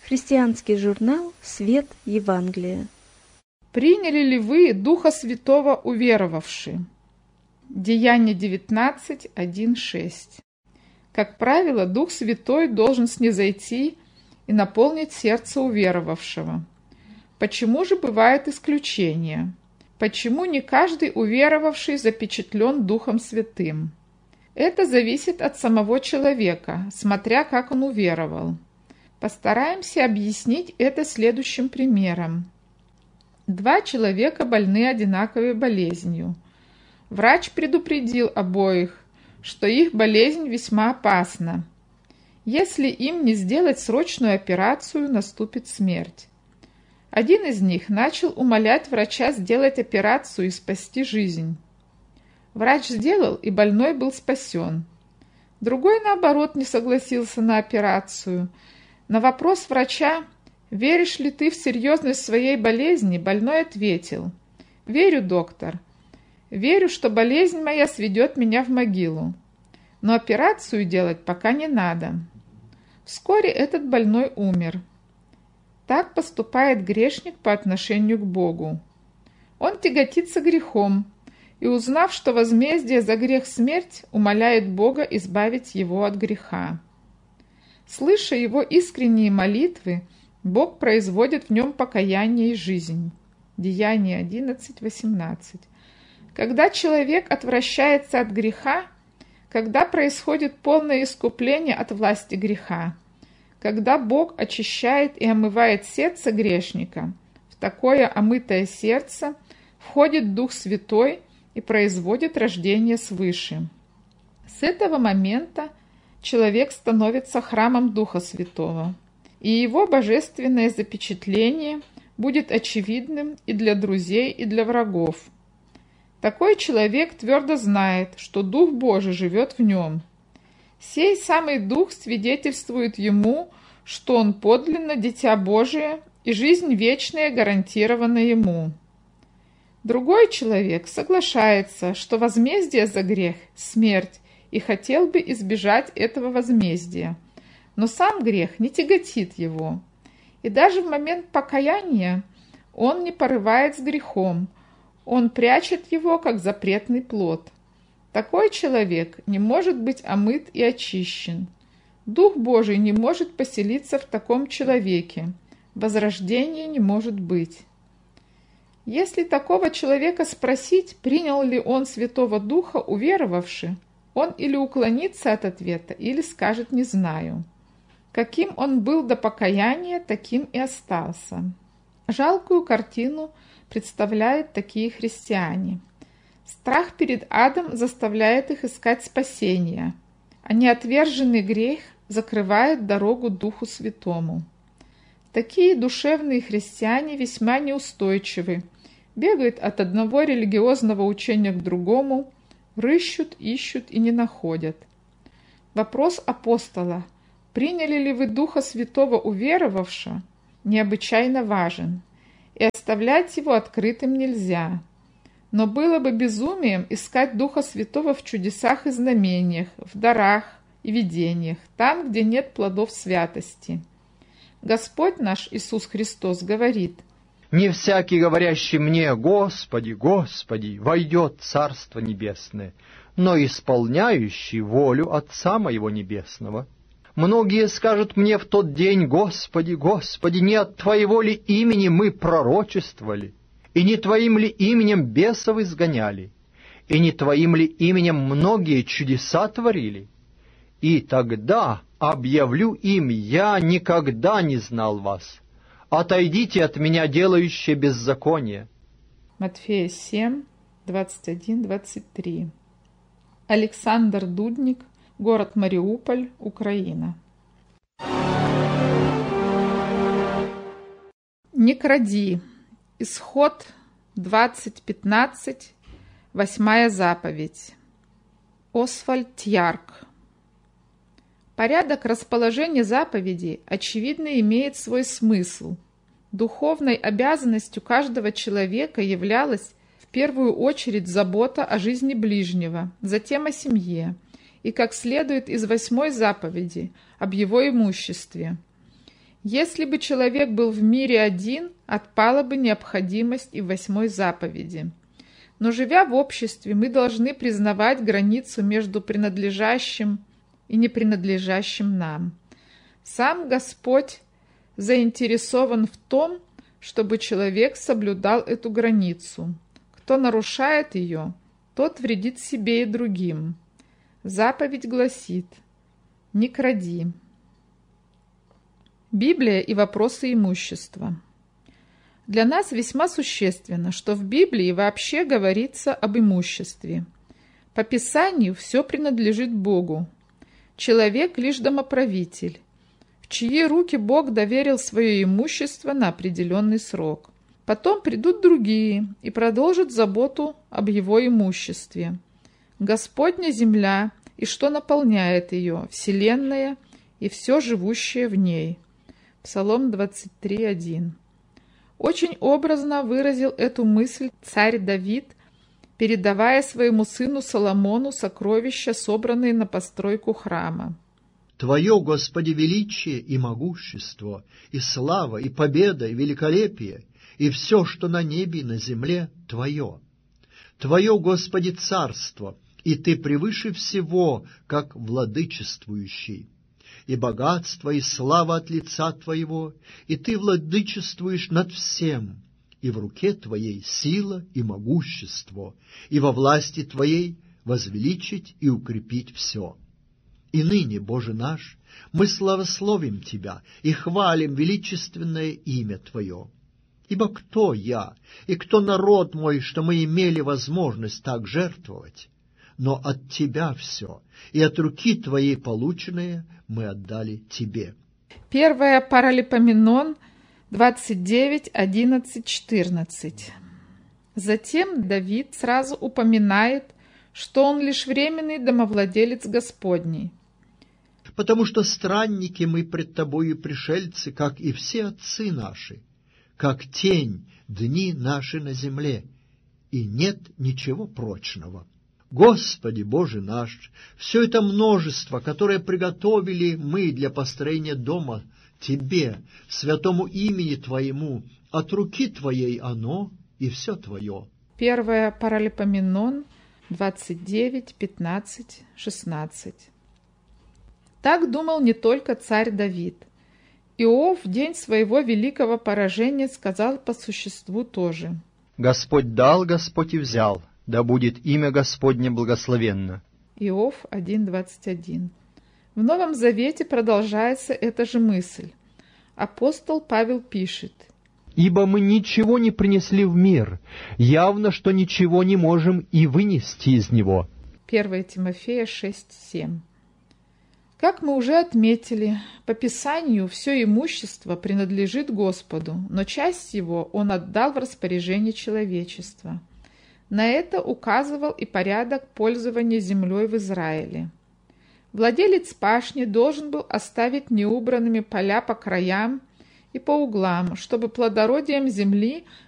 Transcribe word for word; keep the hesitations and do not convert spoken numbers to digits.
Христианский журнал «Свет Евангелия». Приняли ли вы Духа Святого уверовавши? Деяния девятнадцать, один, шесть. Как правило, Дух Святой должен снизойти и наполнить сердце уверовавшего. Почему же бывают исключения? Почему не каждый уверовавший запечатлен Духом Святым? Это зависит от самого человека, смотря как он уверовал. Постараемся объяснить это следующим примером. Два человека больны одинаковой болезнью. Врач предупредил обоих, что их болезнь весьма опасна. Если им не сделать срочную операцию, наступит смерть. Один из них начал умолять врача сделать операцию и спасти жизнь. Врач сделал, и больной был спасен. Другой, наоборот, не согласился на операцию. На вопрос врача, веришь ли ты в серьезность своей болезни, больной ответил: «Верю, доктор. Верю, что болезнь моя сведет меня в могилу. Но операцию делать пока не надо». Вскоре этот больной умер. Так поступает грешник по отношению к Богу. Он тяготится грехом и, узнав, что возмездие за грех смерть, умоляет Бога избавить его от греха. Слыша его искренние молитвы, Бог производит в нем покаяние и жизнь. Деяния одиннадцать, восемнадцать. Когда человек отвращается от греха, когда происходит полное искупление от власти греха, когда Бог очищает и омывает сердце грешника, в такое омытое сердце входит Дух Святой и производит рождение свыше. С этого момента человек становится храмом Духа Святого, и его божественное запечатление будет очевидным и для друзей, и для врагов. Такой человек твердо знает, что Дух Божий живет в нем. Сей самый Дух свидетельствует ему, что он подлинно Дитя Божие, и жизнь вечная гарантирована ему. Другой человек соглашается, что возмездие за грех – смерть, и хотел бы избежать этого возмездия, но сам грех не тяготит его. И даже в момент покаяния он не порывает с грехом, он прячет его, как запретный плод. Такой человек не может быть омыт и очищен. Дух Божий не может поселиться в таком человеке, возрождения не может быть. Если такого человека спросить, принял ли он Святого Духа уверовавши, он или уклонится от ответа, или скажет «не знаю». Каким он был до покаяния, таким и остался. Жалкую картину представляют такие христиане. Страх перед адом заставляет их искать спасения, а неотверженный грех закрывает дорогу Духу Святому. Такие душевные христиане весьма неустойчивы, бегают от одного религиозного учения к другому, рыщут, ищут и не находят. Вопрос апостола: приняли ли вы Духа Святого уверовавши, необычайно важен, и оставлять его открытым нельзя. Но было бы безумием искать Духа Святого в чудесах и знамениях, в дарах и видениях, там, где нет плодов святости. Господь наш Иисус Христос говорит: «Не всякий, говорящий мне: Господи, Господи, войдет в Царство Небесное, но исполняющий волю Отца Моего Небесного. Многие скажут мне в тот день: Господи, Господи, не от Твоего ли имени мы пророчествовали, и не Твоим ли именем бесов изгоняли, и не Твоим ли именем многие чудеса творили? И тогда объявлю им: я никогда не знал вас. Отойдите от меня, делающие беззаконие». Матфея семь, двадцать один, двадцать три. Александр Дудник, город Мариуполь, Украина. Не кради. Исход двадцать пятнадцать, восьмая заповедь. Освальд Ярк. Порядок расположения заповедей, очевидно, имеет свой смысл. Духовной обязанностью каждого человека являлась в первую очередь забота о жизни ближнего, затем о семье, и, как следует из восьмой заповеди, об его имуществе. Если бы человек был в мире один, отпала бы необходимость и в восьмой заповеди. Но живя в обществе, мы должны признавать границу между принадлежащим и непринадлежащим нам. Сам Господь заинтересован в том, чтобы человек соблюдал эту границу. Кто нарушает ее, тот вредит себе и другим. Заповедь гласит: «Не кради». Библия и вопросы имущества. Для нас весьма существенно, что в Библии вообще говорится об имуществе. По Писанию все принадлежит Богу. Человек лишь домоправитель, в чьи руки Бог доверил свое имущество на определенный срок. Потом придут другие и продолжат заботу об его имуществе. Господня земля и что наполняет ее, вселенная и все живущее в ней. Псалом двадцать три, один. Очень образно выразил эту мысль царь Давид, передавая своему сыну Соломону сокровища, собранные на постройку храма. Твое, Господи, величие и могущество, и слава, и победа, и великолепие, и все, что на небе и на земле, Твое. Твое, Господи, царство, и Ты превыше всего, как владычествующий. И богатство, и слава от лица Твоего, и Ты владычествуешь над всем, и в руке Твоей сила и могущество, и во власти Твоей возвеличить и укрепить все. И ныне, Боже наш, мы славословим Тебя и хвалим величественное имя Твое. Ибо кто я и кто народ мой, что мы имели возможность так жертвовать? Но от Тебя все, и от руки Твоей полученное мы отдали Тебе. Первая Паралипоменон двадцать девять, одиннадцать, четырнадцать. Затем Давид сразу упоминает, что он лишь временный домовладелец Господний. Потому что странники мы пред Тобою пришельцы, как и все отцы наши, как тень дни наши на земле, и нет ничего прочного. Господи, Боже наш, все это множество, которое приготовили мы для построения дома Тебе, святому имени Твоему, от руки Твоей оно и все Твое. Первая Паралипоменон двадцать девять, пятнадцать, шестнадцать. Так думал не только царь Давид. Иов в день своего великого поражения сказал по существу тоже: «Господь дал, Господь и взял, да будет имя Господне благословенно». Иов один, двадцать один. В Новом Завете продолжается эта же мысль. Апостол Павел пишет: «Ибо мы ничего не принесли в мир, явно, что ничего не можем и вынести из него». первое Тимофея шесть, семь. Как мы уже отметили, по Писанию все имущество принадлежит Господу, но часть его Он отдал в распоряжение человечества. На это указывал и порядок пользования землей в Израиле. Владелец пашни должен был оставить неубранными поля по краям и по углам, чтобы плодородием земли